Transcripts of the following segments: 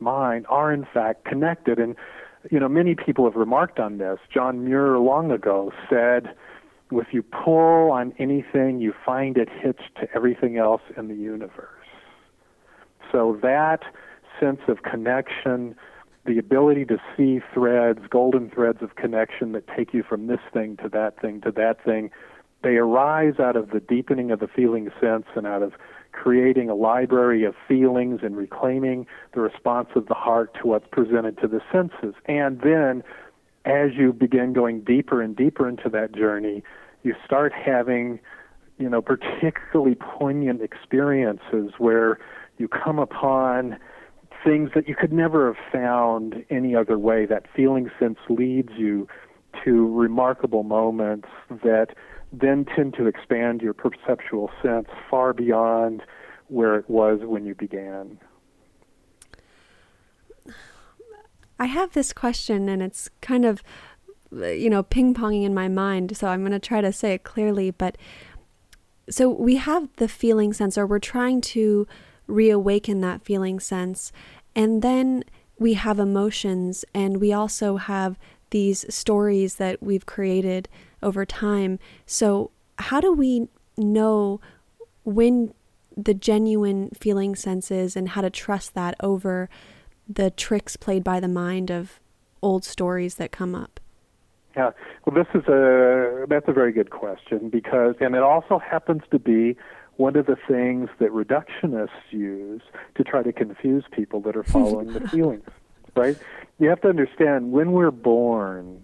mind are in fact connected. And, many people have remarked on this. John Muir long ago said, if you pull on anything, you find it hitched to everything else in the universe. So that sense of connection, the ability to see threads, golden threads of connection that take you from this thing to that thing to that thing, they arise out of the deepening of the feeling sense and out of creating a library of feelings and reclaiming the response of the heart to what's presented to the senses. And then, as you begin going deeper and deeper into that journey, you start having, particularly poignant experiences where you come upon things that you could never have found any other way. That feeling sense leads you to remarkable moments that then tend to expand your perceptual sense far beyond where it was when you began. I have this question, and it's kind of, ping-ponging in my mind, so I'm going to try to say it clearly. But so we have the feeling sense, or we're trying to reawaken that feeling sense, and then we have emotions, and we also have these stories that we've created over time. So how do we know when the genuine feeling sense is, and how to trust that over the tricks played by the mind of old stories that come up? Yeah, well, that's a very good question, and it also happens to be one of the things that reductionists use to try to confuse people that are following the feelings, right? You have to understand, when we're born,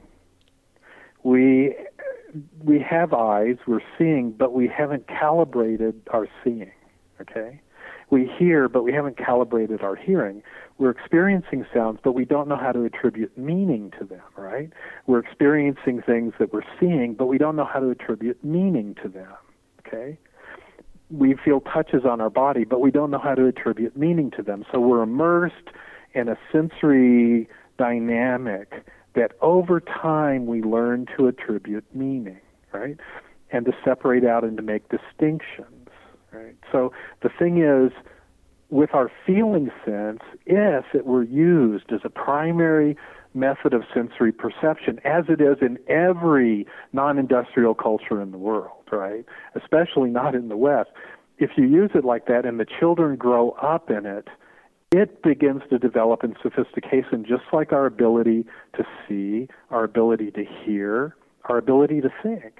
we have eyes, we're seeing, but we haven't calibrated our seeing, okay? We hear, but we haven't calibrated our hearing. We're experiencing sounds, but we don't know how to attribute meaning to them, right? We're experiencing things that we're seeing, but we don't know how to attribute meaning to them, okay? We feel touches on our body, but we don't know how to attribute meaning to them. So we're immersed in a sensory dynamic that over time we learn to attribute meaning, right? And to separate out and to make distinctions, right? So the thing is, with our feeling sense, if it were used as a primary method of sensory perception, as it is in every non-industrial culture in the world, right? Especially not in the West. If you use it like that and the children grow up in it, it begins to develop in sophistication, just like our ability to see, our ability to hear, our ability to think.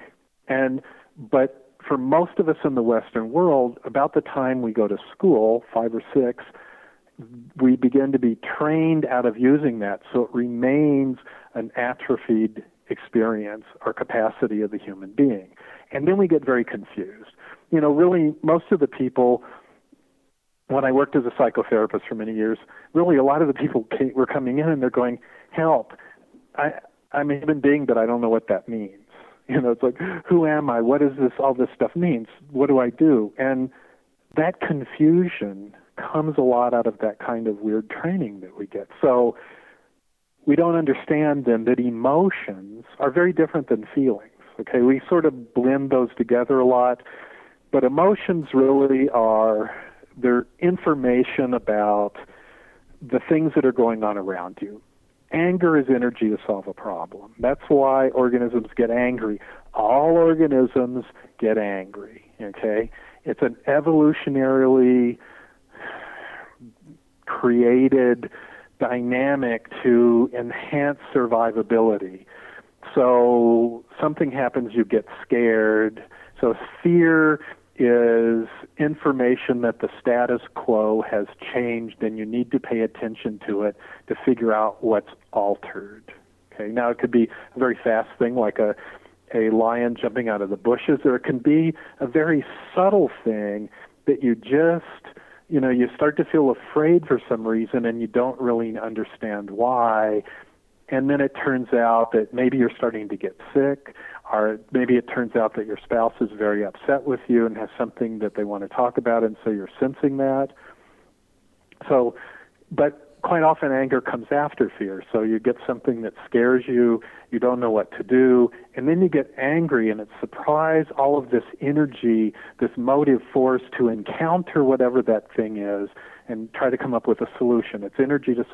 But for most of us in the Western world, about the time we go to school, 5 or 6, we begin to be trained out of using that, so it remains an atrophied experience, our capacity of the human being. And then we get very confused. Really, most of the people, when I worked as a psychotherapist for many years, really a lot of the people were coming in and they're going, help, I'm a human being, but I don't know what that means. It's like, who am I? What does all this stuff means? What do I do? And that confusion comes a lot out of that kind of weird training that we get. So we don't understand then that emotions are very different than feelings. Okay, we sort of blend those together a lot, but emotions really they're information about the things that are going on around you. Anger is energy to solve a problem. That's why organisms get angry. All organisms get angry, okay? It's an evolutionarily created dynamic to enhance survivability. So something happens, you get scared. So fear is information that the status quo has changed, and you need to pay attention to it to figure out what's altered. Okay, now it could be a very fast thing like a lion jumping out of the bushes, or it can be a very subtle thing that you just, you start to feel afraid for some reason and you don't really understand why. And then it turns out that maybe you're starting to get sick, or maybe it turns out that your spouse is very upset with you and has something that they want to talk about, and so you're sensing that. So, but quite often anger comes after fear. So you get something that scares you, you don't know what to do, and then you get angry, and it's surprise, all of this energy, this motive force to encounter whatever that thing is and try to come up with a solution. It's energy to